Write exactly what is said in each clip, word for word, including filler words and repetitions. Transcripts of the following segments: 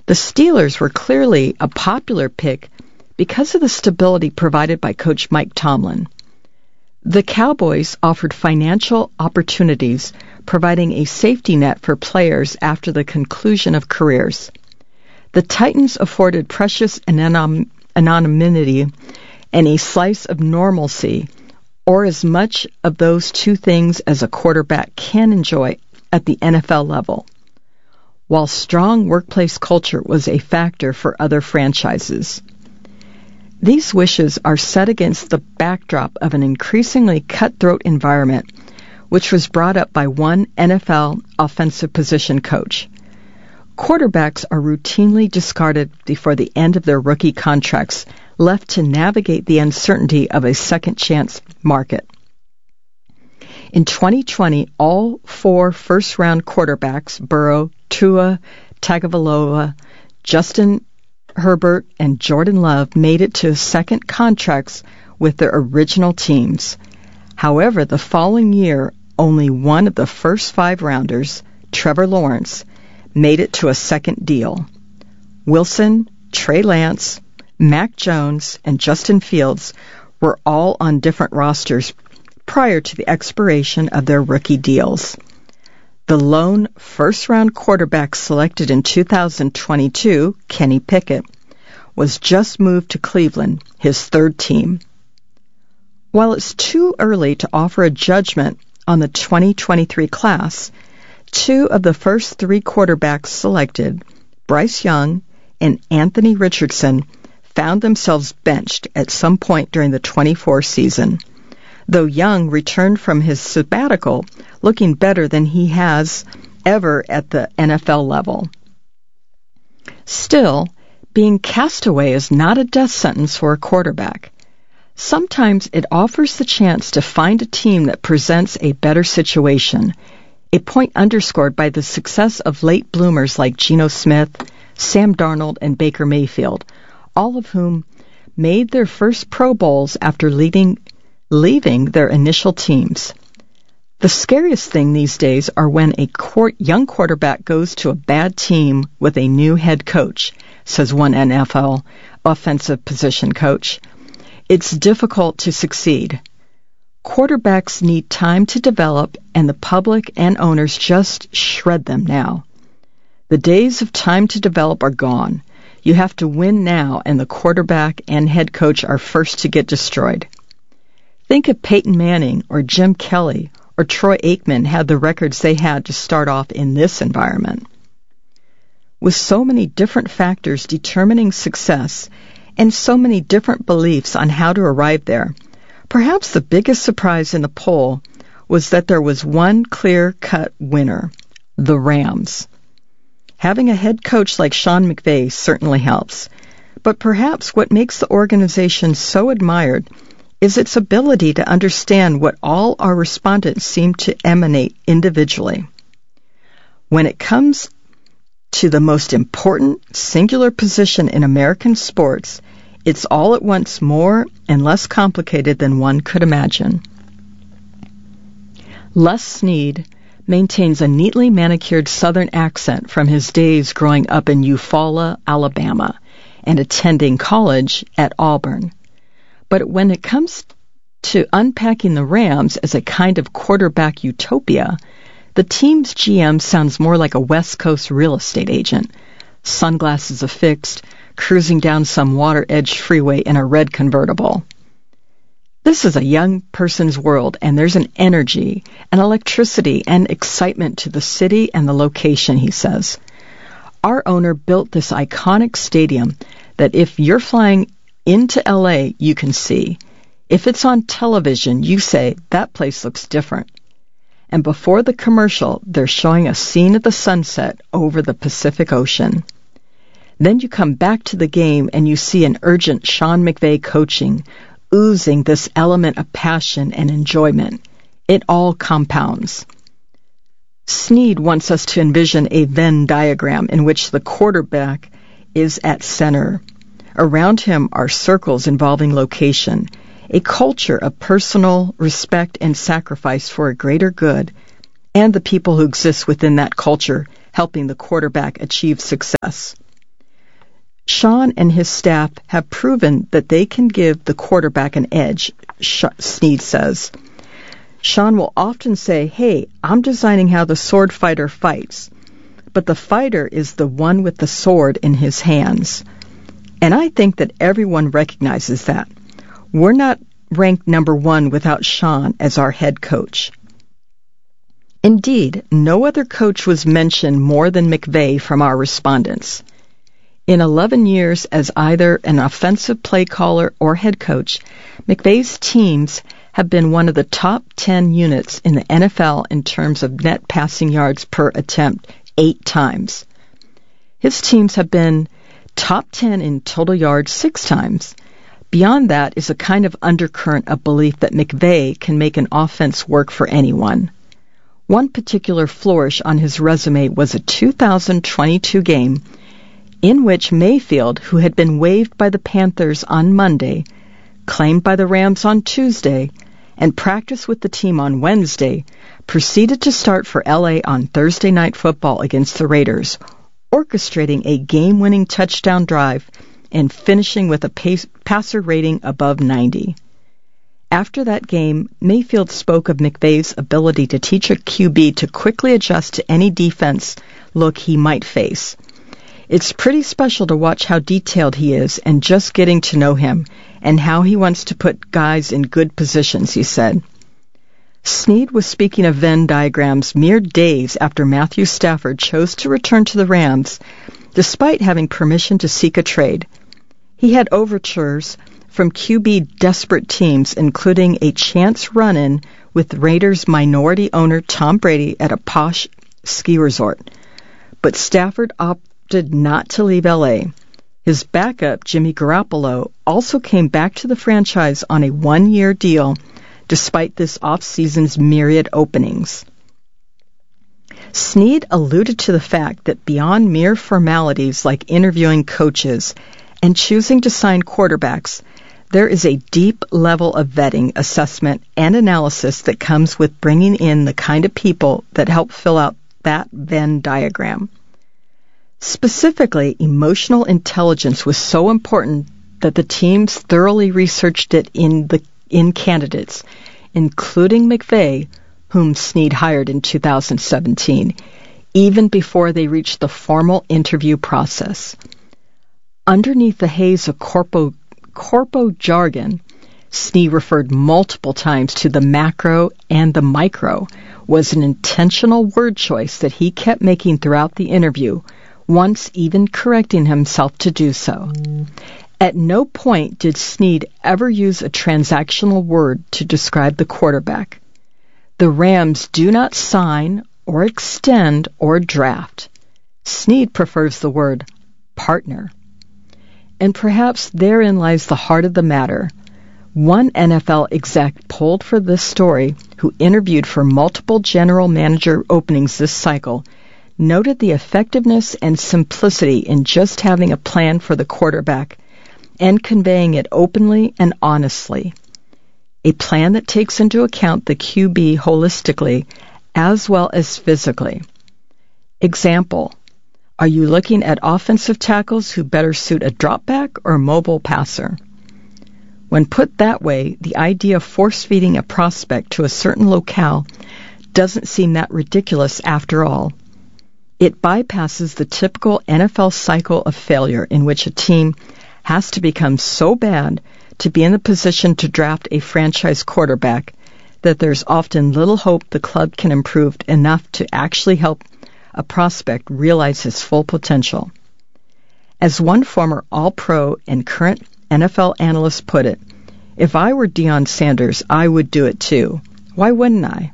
The Steelers were clearly a popular pick because of the stability provided by Coach Mike Tomlin. The Cowboys offered financial opportunities, providing a safety net for players after the conclusion of careers. The Titans afforded precious anonym- anonymity and a slice of normalcy, or as much of those two things as a quarterback can enjoy at the N F L level, while strong workplace culture was a factor for other franchises. These wishes are set against the backdrop of an increasingly cutthroat environment, which was brought up by one N F L offensive position coach. Quarterbacks are routinely discarded before the end of their rookie contracts, left to navigate the uncertainty of a second-chance market. In twenty twenty, all four first-round quarterbacks, Burrow, Tua Tagovailoa, Justin Herbert, and Jordan Love, made it to second contracts with their original teams. However, the following year, only one of the first five-rounders, Trevor Lawrence, made it to a second deal. Wilson, Trey Lance, Mac Jones, and Justin Fields were all on different rosters prior to the expiration of their rookie deals. The lone first-round quarterback selected in two thousand twenty-two, Kenny Pickett, was just moved to Cleveland, his third team. While it's too early to offer a judgment on the twenty twenty-three class, two of the first three quarterbacks selected, Bryce Young and Anthony Richardson, found themselves benched at some point during the twenty-four season, though Young returned from his sabbatical looking better than he has ever at the N F L level. Still, being cast away is not a death sentence for a quarterback. Sometimes it offers the chance to find a team that presents a better situation, a point underscored by the success of late bloomers like Geno Smith, Sam Darnold, and Baker Mayfield, all of whom made their first Pro Bowls after leaving, leaving their initial teams. The scariest thing these days are when a court, young quarterback goes to a bad team with a new head coach, says one N F L offensive position coach. It's difficult to succeed. Quarterbacks need time to develop, and the public and owners just shred them now. The days of time to develop are gone. You have to win now, and the quarterback and head coach are first to get destroyed. Think if Peyton Manning or Jim Kelly or Troy Aikman had the records they had to start off in this environment. With so many different factors determining success and so many different beliefs on how to arrive there, perhaps the biggest surprise in the poll was that there was one clear-cut winner, the Rams. Having a head coach like Sean McVay certainly helps, but perhaps what makes the organization so admired is its ability to understand what all our respondents seem to emanate individually. When it comes to the most important singular position in American sports, it's all at once more and less complicated than one could imagine. Les Snead maintains a neatly manicured Southern accent from his days growing up in Eufaula, Alabama, and attending college at Auburn. But when it comes to unpacking the Rams as a kind of quarterback utopia, the team's G M sounds more like a West Coast real estate agent, sunglasses affixed, cruising down some water-edged freeway in a red convertible. This is a young person's world, and there's an energy, an electricity, and excitement to the city and the location, he says. Our owner built this iconic stadium that if you're flying into L A, you can see. If it's on television, you say, that place looks different. And before the commercial, they're showing a scene of the sunset over the Pacific Ocean. Then you come back to the game and you see an urgent Sean McVay coaching, oozing this element of passion and enjoyment. It all compounds. Snead wants us to envision a Venn diagram in which the quarterback is at center. Around him are circles involving location, a culture of personal respect and sacrifice for a greater good, and the people who exist within that culture helping the quarterback achieve success. Sean and his staff have proven that they can give the quarterback an edge, Snead says. Sean will often say, "Hey, I'm designing how the sword fighter fights," but the fighter is the one with the sword in his hands. And I think that everyone recognizes that. We're not ranked number one without Sean as our head coach. Indeed, no other coach was mentioned more than McVay from our respondents. In eleven years as either an offensive play caller or head coach, McVay's teams have been one of the top ten units in the N F L in terms of net passing yards per attempt eight times. His teams have been top ten in total yards six times. Beyond that is a kind of undercurrent of belief that McVay can make an offense work for anyone. One particular flourish on his resume was a two thousand twenty-two game in which Mayfield, who had been waived by the Panthers on Monday, claimed by the Rams on Tuesday, and practiced with the team on Wednesday, proceeded to start for L A on Thursday Night Football against the Raiders, orchestrating a game-winning touchdown drive and finishing with a pace, passer rating above ninety. After that game, Mayfield spoke of McVay's ability to teach a Q B to quickly adjust to any defense look he might face. It's pretty special to watch how detailed he is and just getting to know him and how he wants to put guys in good positions, he said. Snead was speaking of Venn diagrams mere days after Matthew Stafford chose to return to the Rams, despite having permission to seek a trade. He had overtures from Q B desperate teams, including a chance run-in with Raiders minority owner Tom Brady at a posh ski resort. But Stafford opted not to leave L A. His backup, Jimmy Garoppolo, also came back to the franchise on a one-year deal, despite this offseason's myriad openings. Snead alluded to the fact that beyond mere formalities like interviewing coaches and choosing to sign quarterbacks, there is a deep level of vetting, assessment, and analysis that comes with bringing in the kind of people that help fill out that Venn diagram. Specifically, emotional intelligence was so important that the teams thoroughly researched it in the in candidates, including McVay, whom Snead hired in two thousand seventeen, even before they reached the formal interview process. Underneath the haze of corpo, corpo jargon, Snead referred multiple times to the macro and the micro, was an intentional word choice that he kept making throughout the interview, once even correcting himself to do so. At no point did Snead ever use a transactional word to describe the quarterback. The Rams do not sign or extend or draft. Snead prefers the word partner. And perhaps therein lies the heart of the matter. One N F L exec polled for this story, who interviewed for multiple general manager openings this cycle, noted the effectiveness and simplicity in just having a plan for the quarterback and conveying it openly and honestly. A plan that takes into account the Q B holistically as well as physically. Example, are you looking at offensive tackles who better suit a dropback or mobile passer? When put that way, the idea of force-feeding a prospect to a certain locale doesn't seem that ridiculous after all. It bypasses the typical N F L cycle of failure in which a team has to become so bad to be in the position to draft a franchise quarterback that there's often little hope the club can improve enough to actually help a prospect realize his full potential. As one former All-Pro and current N F L analyst put it, if I were Deion Sanders, I would do it too. Why wouldn't I?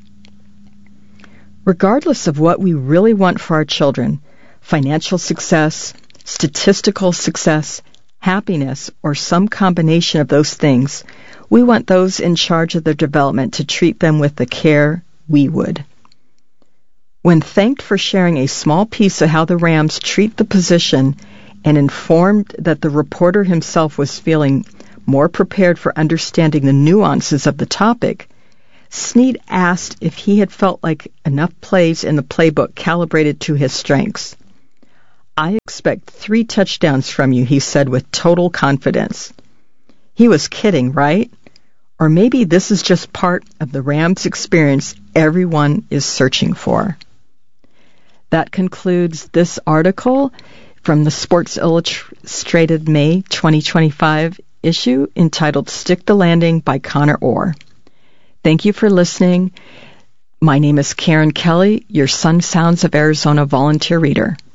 Regardless of what we really want for our children, financial success, statistical success, happiness, or some combination of those things, we want those in charge of their development to treat them with the care we would. When thanked for sharing a small piece of how the Rams treat the position and informed that the reporter himself was feeling more prepared for understanding the nuances of the topic, Snead asked if he had felt like enough plays in the playbook calibrated to his strengths. "I expect three touchdowns from you," he said with total confidence. He was kidding, right? Or maybe this is just part of the Rams experience everyone is searching for. That concludes this article from the Sports Illustrated May twenty twenty-five issue entitled Stick the Landing by Connor Orr. Thank you for listening. My name is Karen Kelly, your Sun Sounds of Arizona volunteer reader.